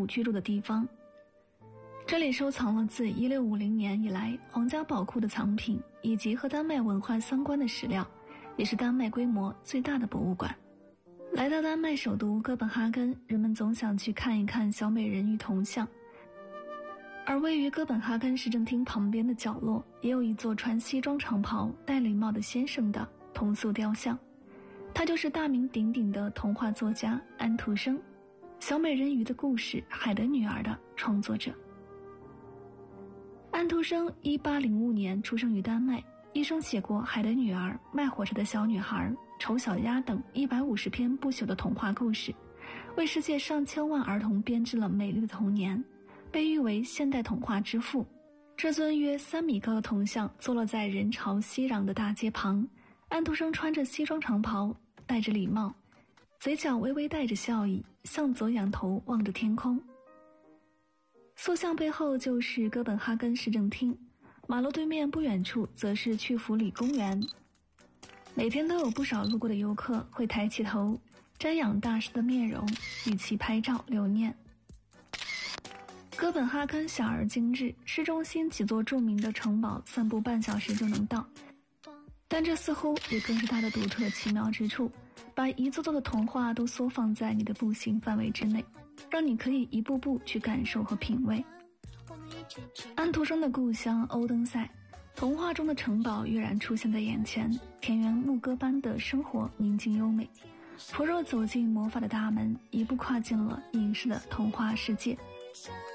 主居住的地方。这里收藏了自1650年以来皇家宝库的藏品，以及和丹麦文化相关的史料，也是丹麦规模最大的博物馆。来到丹麦首都哥本哈根，人们总想去看一看小美人鱼铜像，而位于哥本哈根市政厅旁边的角落，也有一座穿西装长袍戴礼帽的先生的铜塑雕像，他就是大名鼎鼎的童话作家安徒生，小美人鱼的故事《海的女儿》的创作者。安徒生1805年出生于丹麦，一生写过《海的女儿》、卖火车的小女孩、丑小鸭等150篇不朽的童话故事，为世界上千万儿童编织了美丽的童年，被誉为现代童话之父。这尊约3米高的铜像坐落在人潮熙攘的大街旁，安徒生穿着西装长袍，戴着礼帽，嘴角微微带着笑意，向左仰头望着天空。塑像背后就是哥本哈根市政厅，马路对面不远处则是去弗里公园。每天都有不少路过的游客会抬起头瞻仰大师的面容，与其拍照留念。哥本哈根小而精致，市中心几座著名的城堡散步半小时就能到，但这似乎也更是它的独特奇妙之处，把一座座的童话都缩放在你的步行范围之内，让你可以一步步去感受和品味。安徒生的故乡欧登塞，童话中的城堡跃然出现在眼前，田园牧歌般的生活宁静优美。普若走进魔法的大门，一步跨进了影视的童话世界。